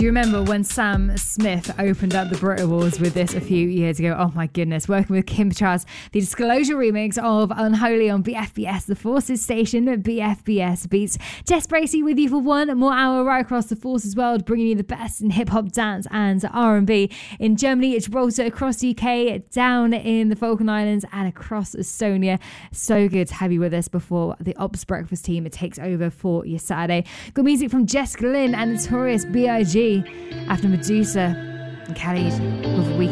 Do you remember when Sam Smith opened up the Brit Awards with this a few years ago? Oh my goodness, working with Kim Petras, the Disclosure remix of Unholy on BFBS, the Forces station at BFBS Beats. Jess Bracey with you for one more hour right across the Forces world, bringing you the best in hip-hop, dance and R&B. In Germany, Gibraltar, across the UK, down in the Falkland Islands and across Estonia. So good to have you with us before the Ops Breakfast team takes over for your Saturday. Good music from Jess Glynn and Notorious B.I.G. after Medusa and Khalid with Weekend.